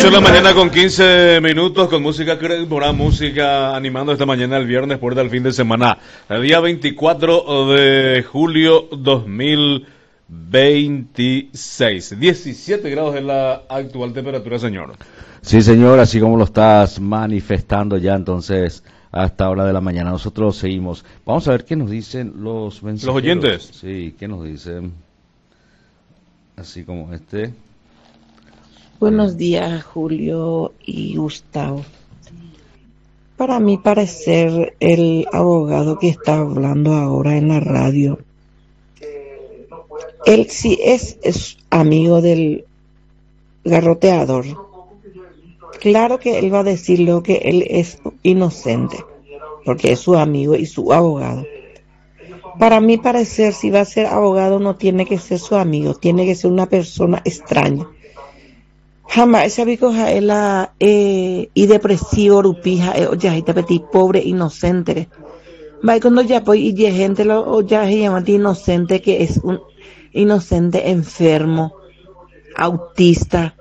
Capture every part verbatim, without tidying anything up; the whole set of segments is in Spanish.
ocho de la mañana con quince minutos, con música buena música animando esta mañana el viernes, puerta al fin de semana, el día veinticuatro de julio dos mil veintiséis. diecisiete grados es la actual temperatura, señor. Sí, señor, así como lo estás manifestando ya, entonces, a esta hora de la mañana. Nosotros seguimos. Vamos a ver qué nos dicen los mensajeros. Los oyentes. Sí, qué nos dicen. Así como este. Buenos días, Julio y Gustavo. Para mi parecer, el abogado que está hablando ahora en la radio, él sí es, es amigo del garroteador. Claro que él va a decir lo que él es inocente, porque es su amigo y su abogado. Para mi parecer, si va a ser abogado, no tiene que ser su amigo, tiene que ser una persona extraña. Jamás esa bicoja es la eh, y depresivo rupija eh, ya está petit pobre inocente. Va cuando ya pues y ya gente lo ya se llama inocente, que es un inocente enfermo, autista.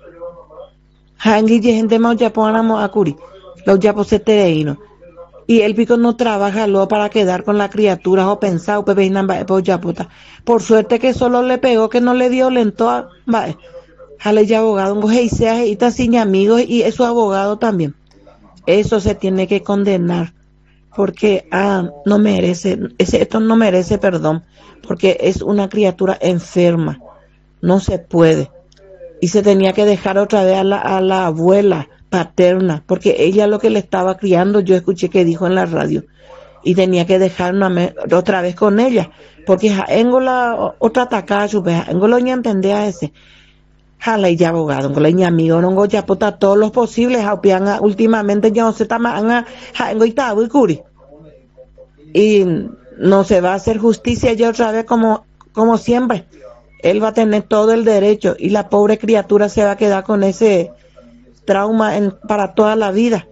Hangi y gente más ya ponamos a curi, los ya posetereino. Y el pico no trabaja luego para quedar con la criatura o pensado pepe ya puta. Por suerte que solo le pegó, que no le dio lento a va. Jale ya abogado, un y sea y está sin amigos y es su abogado también. Eso se tiene que condenar porque ah, no merece, ese, esto no merece perdón, porque es una criatura enferma, no se puede. Y se tenía que dejar otra vez a la, a la abuela paterna, porque ella lo que le estaba criando, yo escuché que dijo en la radio, y tenía que dejar una, otra vez con ella, porque engo la otra atacada, engo lo ni entender a ese. Jala y ya abogado, no le amigo, no ya pota todos los posibles, jaupianga, últimamente ya no se está más, engo y tabu y curi. Y no se va a hacer justicia ya otra vez como, como siempre. Él va a tener todo el derecho y la pobre criatura se va a quedar con ese trauma en, para toda la vida.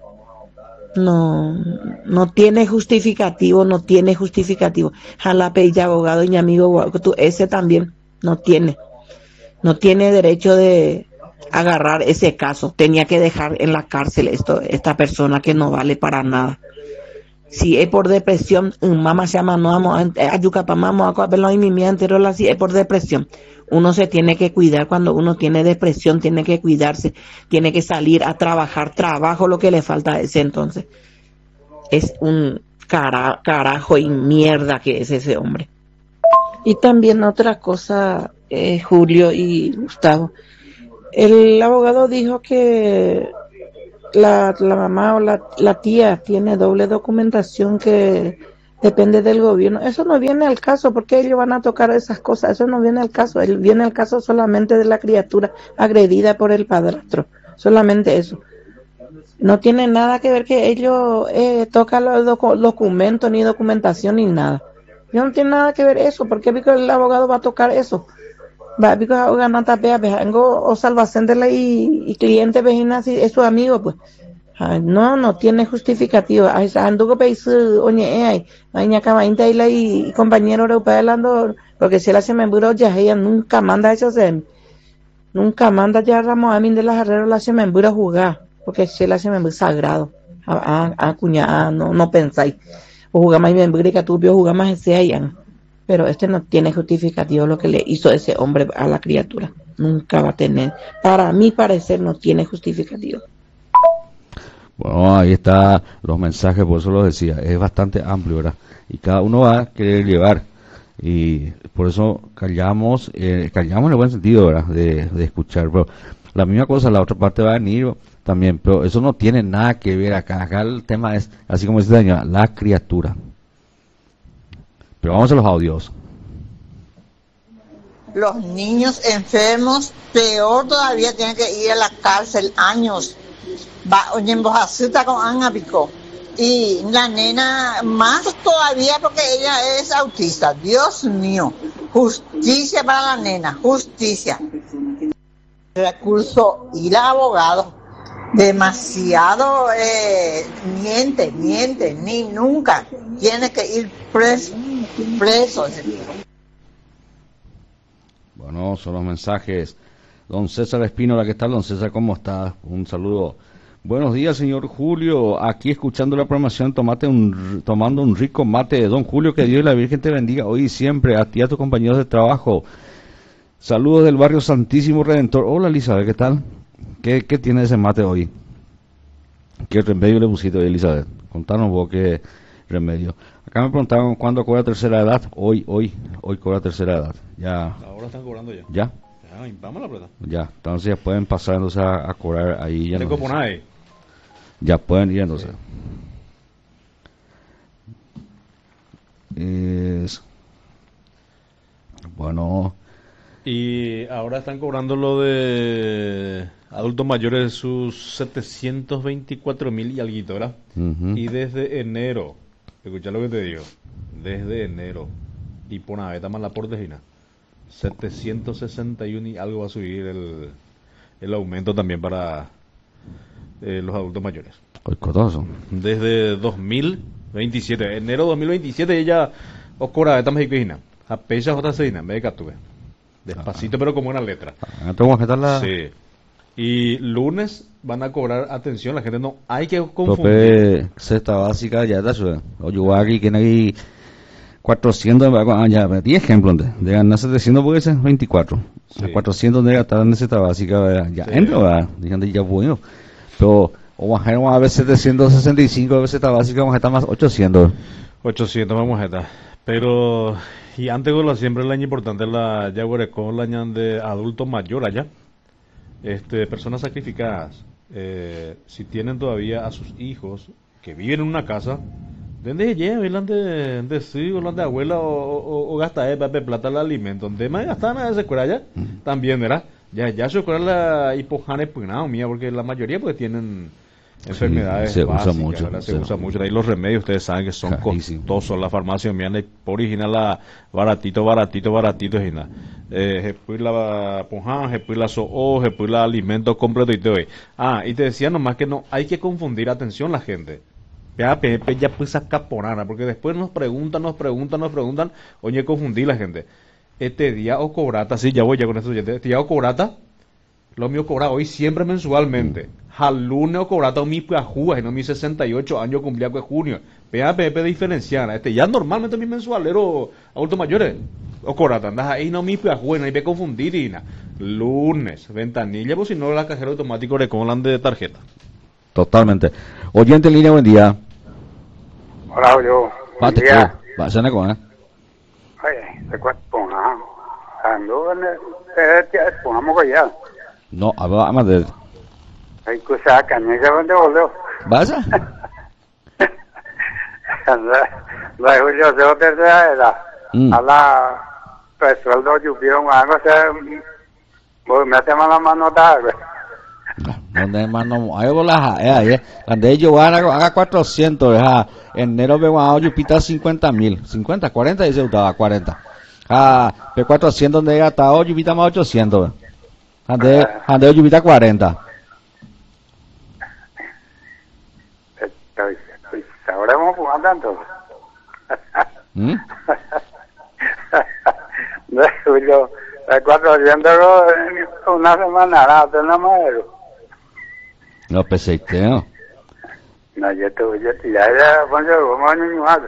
No, no tiene justificativo, no tiene justificativo. Jala y abogado y mi amigo, ese también no tiene. No tiene derecho de agarrar ese caso. Tenía que dejar en la cárcel esto, esta persona que no vale para nada. Si es por depresión, mamá se llama, no vamos a ayucar para mamá, a verlo en mi mía anterior, si es por depresión. Uno se tiene que cuidar cuando uno tiene depresión, tiene que cuidarse, tiene que salir a trabajar, trabajo lo que le falta a ese entonces. Es un cara, carajo y mierda que es ese hombre. Y también otra cosa, eh, Julio y Gustavo, el abogado dijo que la, la mamá o la, la tía tiene doble documentación que depende del gobierno. Eso no viene al caso, porque ellos van a tocar esas cosas, eso no viene al caso, él viene al caso solamente de la criatura agredida por el padrastro, solamente eso. No tiene nada que ver que ellos eh, tocan los docu- documentos, ni documentación, ni nada. No tiene nada que ver eso, porque el abogado va a tocar eso. Va a ganar tapea, vengo o salvación de la y, y cliente vecina si es su amigo, pues. Ay, no, no tiene justificativo. Ay, anduvo país, oye, ay, ay, ñaca vainta y la y compañero europeo hablando, porque si él hace membro ya ella nunca manda eso, se, nunca manda ya Ramos a mí de las arreros la hace membro a jugar, porque si él hace membro sagrado. A, a, a cuñada, no, no pensáis. O jugar más membro que tú vio jugar más ese allá. Pero este no tiene justificativo lo que le hizo ese hombre a la criatura. Nunca va a tener. Para mi parecer no tiene justificativo. Bueno, ahí está los mensajes, por eso lo decía. Es bastante amplio, ¿verdad? Y cada uno va a querer llevar. Y por eso callamos, eh, callamos en el buen sentido, ¿verdad? De, de escuchar. Pero la misma cosa, la otra parte va a venir también. Pero eso no tiene nada que ver acá. Acá el tema es, así como dice señora, la criatura. Pero vamos a los audios. Los niños enfermos, peor todavía, tienen que ir a la cárcel años. Va, oye, en Bojacita con Ana Pico. Y la nena más todavía porque ella es autista. Dios mío. Justicia para la nena, justicia. Recurso ir a abogado. Demasiado eh, miente, miente, ni nunca. Tiene que ir preso. Preso. Bueno, son los mensajes Don César Espínola, ¿qué tal, don César? ¿Cómo está? Un saludo. Buenos días, señor Julio. Aquí escuchando la programación, tomate un, tomando un rico mate. Don Julio, que Dios y la Virgen te bendiga hoy y siempre. A ti y a tus compañeros de trabajo. Saludos del barrio Santísimo Redentor. Hola, Elizabeth, ¿qué tal? ¿Qué, qué tiene ese mate hoy? ¿Qué remedio le pusiste hoy, Elizabeth? Contanos vos qué remedio. Acá me preguntaban cuándo cobra tercera edad. Hoy, hoy, hoy cobra tercera edad. Ya. Ahora están cobrando ya. ¿Ya? Ya, vamos a la plata. Ya, entonces ya pueden pasar entonces a, a cobrar ahí. Ya, ¿Qué no, cupón hay? ya pueden ir entonces. Sí. Es, bueno. Y ahora están cobrando lo de adultos mayores sus setecientos veinticuatro mil y alguito, ¿verdad? Uh-huh. Y desde enero, escucha lo que te digo, desde enero, y por una vez más la portejina, setecientos sesenta y uno y algo va a subir el, el aumento también para eh, los adultos mayores. El cotoso. Desde dos mil veintisiete, enero dos mil veintisiete, ella os cobra esta mexicana, a pecha otra sedina, en vez de catuve. Despacito, ah. pero con buena letra. Ah, tengo que la... Sí. Y lunes van a cobrar, atención, la gente no hay que confundir. Tope cesta básica ya está suave. Oye, aquí que hay cuatrocientos, ya metí ejemplo de, de ganar setecientos porque es veinticuatro. Sí. cuatrocientos de gastar en cesta básica, ya sí. Entra, ¿verdad? Díganme ya bueno. Pero vamos a ver setecientos sesenta y cinco de cesta básica, vamos a estar más ochocientos. ochocientos vamos a estar. Pero, y antes de siempre el año importante, la ya con el año de adulto mayor allá. Este, personas sacrificadas, eh, si tienen todavía a sus hijos que viven en una casa, ¿dónde llevan? de de sí, o de abuela, o, o, o gasta eh, de plata el alimento, donde más gastan a esa escuela ya, mm. también, ¿verdad? Ya, ya se ocurre la hipojane punado mía, porque la mayoría pues tienen enfermedades sí, se básicas, usa mucho, se, se usa mucho. Ahí los remedios ustedes saben que son carísimo. Costosos. La farmacia mía por original la baratito, baratito, baratito, y nada. Eh, después la poján, después la soo, después la alimento completo y todo. Ah, y te decía nomás que no hay que confundir, atención la gente. Ya, Pepe, ya pues acaponana, porque después nos preguntan, nos preguntan, nos preguntan, oye, confundir la gente. Este día o cobrata, sí, ya voy ya con esto, este día o cobrata, lo mío cobra hoy siempre mensualmente. Al lunes o cobrata mi puajúa, y no mi sesenta y ocho años cumplía con junio. Pea Pepe diferenciar. Este ya normalmente mi mensualero adultos mayores. O cobrata, andas ahí no mi puajúa, no hay que confundir y nada. Lunes, ventanilla, pues si no la cajera automático le colan de tarjeta. Totalmente. Oyente en línea, buen día. Hola, Julio. Buen Bate, día. Va a ser con, ¿eh? Oye, te cuento, ah, ando en el, pongamos ya. No, a más de... Hay cosas cañegas donde volvió. ¿Vas a? La Julio se va tercera edad. A la... Pues sueldo lluvieron algo, o sea... Me hace mala mano tarde. Donde mano, ahí bolas, eh, ahí, donde ellos van a haga cuatrocientos, ah, enero veo a Yupita cincuenta mil, cincuenta, cuarenta dice usted, cuarenta. Ah, P cuatrocientos donde gasta Yupita más ochocientos. Ande, ande Yupita cuarenta. Sabremos jugar tanto. ¿Mm? Julio, cuatrocientos una semana, nada, tenemos madero. No, peseiteo. No, yo te yo te ya ya pongo como niño más.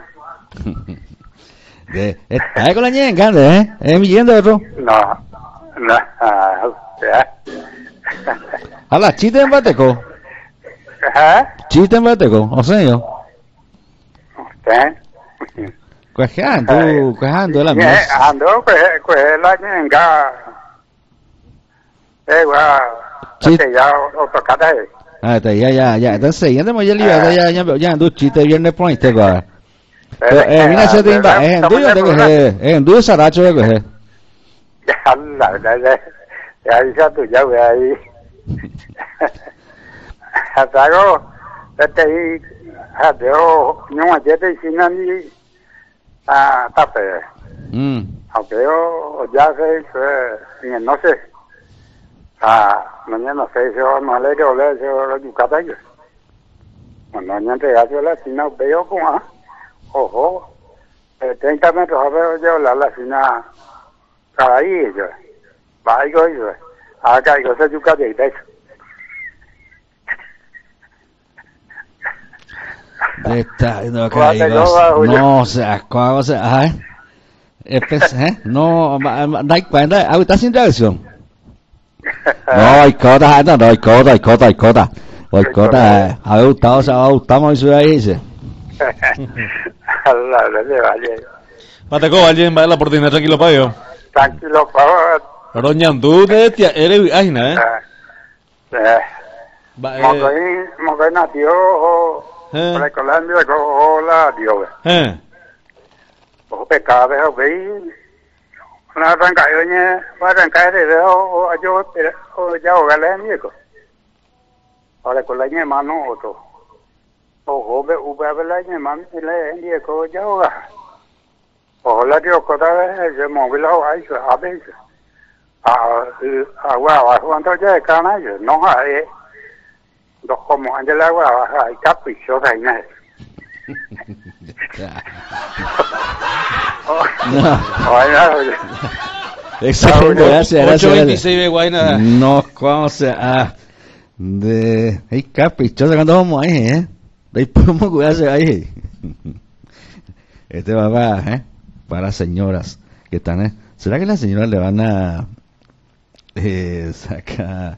De, está con la ñen grande, ¿eh? ¿Es millendo otro? No. No. Ya. Hala, chiste en bateco. ¿Eh? Chiste en bateco, o sea yo. ¿Eh? Cuejando, cuejando la mía. Ando, cuejando la ñenga. Eh, guau. Chiste ya otocada eh. Ah, está, ya, ya, ya. Entonces, ya tenemos ya libertad, ya, ya, ya, ando chiste viernes por este, va. Eh, mira, se te inva, es en duyo, te coge, es en duyo saracho, te coge. Ya, la verdad, ya, ya, ya, tú, ya, güey, ahí. Hasta luego, este, ahí, hasta luego, no, ayer te hicieron ni, ah, tape. Mm. Aunque yo, ya sé, no sé. Ah, mañana se hizo, no le dio, le hizo los yucatayos. Cuando mañana te hace la cina, veo como, ah, ojo, eh, treinta metros, a ver, yo la, la cina, cada ahí, yo, va, yo, yo, Acá hay cosas yuca de eso. Está, no, acá hay cosas. No, o sea, ¿cómo se hace? ¿Eh? No, dai cuenta, ah, está sin reacción. No, hay cosas, no, no, hay cosas, hay cosas, hay cosas. Hay cosas, a ver, gustado, se ha gustado, y se ahí dice. Pateco, alguien va a la oportunidad, tranquilo, payo. Tranquilo, por favor. Roñandú de tía, eres ágina, ¿eh? Eh. Mocoín, mocoín nació, por el Colombia, con la Dios. Eh. Ojo, pecado, veo, veis. Una arranca, oye, va a arrancar de dedo, yo, ya, o galé, amigo. Ahora con la ñe mano, otro. Ojo, ve, ve, la ñe mano, y le, amigo, ya, o galé. Ojo, la Dios, cada vez, se móvil, ahí, a veces. Ah, agua abajo, cuando ya de cana, no hay, dos como en el agua abajo, hay caprichos ahí, ¿no? Excelente, gracias, gracias. ocho veintiséis de Guayna. No, ¿cómo se ah, de hay caprichosa cuando vamos ahí, ¿eh? De ahí podemos cuidarse ahí. Este va para, ¿eh? Para señoras que están, ¿eh? ¿Será que las señoras le van a eh, sacar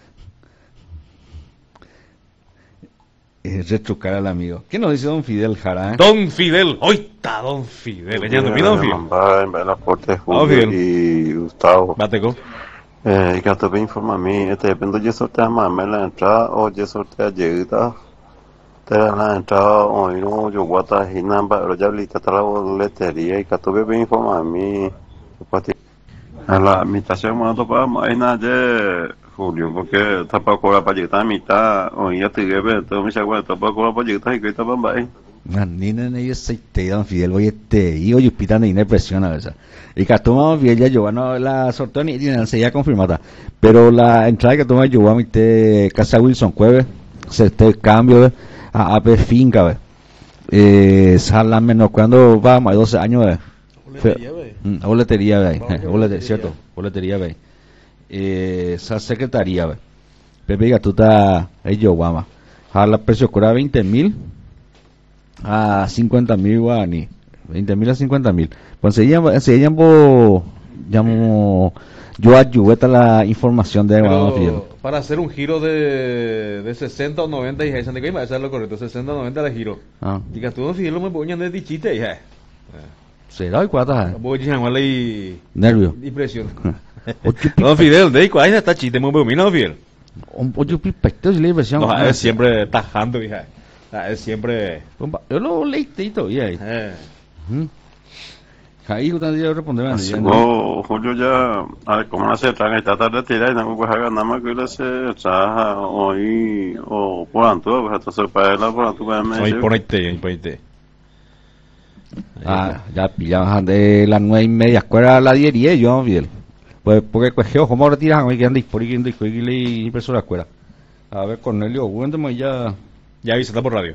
eh, retrucar al amigo? ¿Qué nos dice don Fidel Jara? Eh? Don Fidel, hoy está don Fidel. Ella no don Fidel. En la puerta de Julio y Gustavo. Bateco. Eh, y que te informa a mí, este depende de sortea más me la entrada o yo sortea llegada. Te la entrada o no yo guata y nada, pero ya lista la boletería y que te me informa a mí. A la invitación me topa más nada de Julio, porque tapa con la payeta mitad, o ya te lleve, todo mi sagua tapa con la payeta y que tapa más. Nina ne aceite don Fidel voy este y hoy hospital ni presión a veces. Y que toma bien ya yo no la sorteo ni se ya confirmada. Pero la entrada que toma yo a mi te casa Wilson Cueve, se este cambio a a finca, ve. Eh, sala menos cuando vamos, hay doce años, ve. Boletería, ve. Boletería, cierto. Boletería, ve. Eh, esa secretaría, ve. Pepe Gatuta, ellos guama. A la precio cura veinte mil a cincuenta mil guaraní. veinte mil a cincuenta mil. Pues se llama, se llama, llamo, yo ayudé a la información de Pero, para hacer un giro de, de sesenta o noventa y dicen que iba a hacer lo correcto, sesenta o noventa de giro. Ah. Diga tú, no Fidel, lo me ponían de dichite, hija. ¿Será? ¿Y cuántas? Voy a llamarle y... Nervio. Y presión. No, Fidel, de ahí está chiste, muy bien, no, Fidel. Oye, pipecto, si le presión. No, es siempre tajando, hija. Es siempre... Yo lo leí todavía. Eh. Ahí usted debe responder. No, Julio ya, a ver, ¿cómo hace traga esta tarde tira y no puede hacer nada más que le hace traja hoy o por anto, pues hasta se para la por anto para me. Hoy por ahí te, hoy por ahí te. Ah, ya pillaban de las nueve y media, escuela a las diez y diez, yo bien. Pues porque cogió, ¿cómo retiran hoy que andan por ahí, que andan por ahí, y impresora escuela? A ver, Cornelio, bueno, ya. Ya avisata por radio.